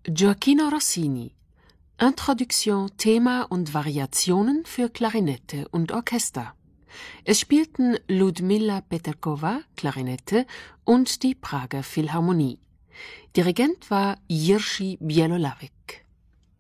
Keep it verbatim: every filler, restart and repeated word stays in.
Gioachino Rossini. Introduktion, Thema und Variationen für Klarinette und Orchester. Es spielten Ludmila Peterkova, Klarinette, und die Prager Philharmonie. Dirigent war Jiří Bělohlávek.